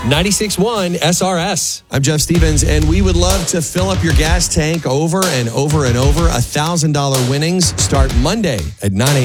96.1 SRS. I'm Jeff Stevens, and we would love to fill up your gas tank over and over and over. $1,000 winnings start Monday at 9 a.m.